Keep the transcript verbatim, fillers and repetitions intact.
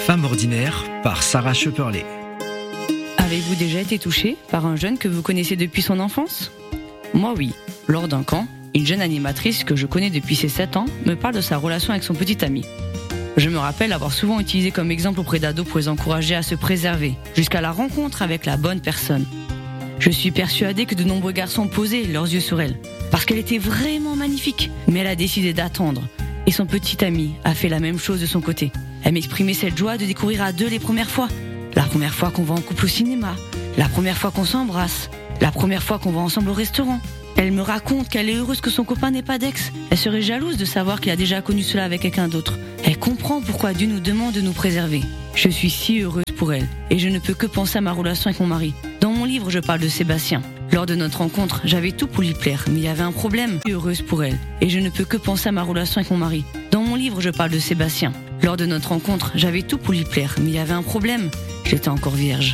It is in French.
Femme ordinaire par Sarah Schepperlé. Avez-vous déjà été touché par un jeune que vous connaissez depuis son enfance ? Moi oui. Lors d'un camp, une jeune animatrice que je connais depuis ses sept ans me parle de sa relation avec son petit ami. Je me rappelle avoir souvent utilisé comme exemple auprès d'ados pour les encourager à se préserver, jusqu'à la rencontre avec la bonne personne. Je suis persuadée que de nombreux garçons posaient leurs yeux sur elle, parce qu'elle était vraiment magnifique, mais elle a décidé d'attendre. Et son petit ami a fait la même chose de son côté. Elle m'exprimait cette joie de découvrir à deux les premières fois. La première fois qu'on va en couple au cinéma, la première fois qu'on s'embrasse, la première fois qu'on va ensemble au restaurant. Elle me raconte qu'elle est heureuse que son copain n'ait pas d'ex. Elle serait jalouse de savoir qu'il a déjà connu cela avec quelqu'un d'autre. Elle comprend pourquoi Dieu nous demande de nous préserver. Je suis si heureuse pour elle, et je ne peux que penser à ma relation avec mon mari. Dans mon livre, je parle de Sébastien. Lors de notre rencontre, j'avais tout pour lui plaire, mais il y avait un problème. Je suis heureuse pour elle, et je ne peux que penser à ma relation avec mon mari. Dans mon livre, je parle de Sébastien. Lors de notre rencontre, j'avais tout pour lui plaire, mais il y avait un problème. J'étais encore vierge.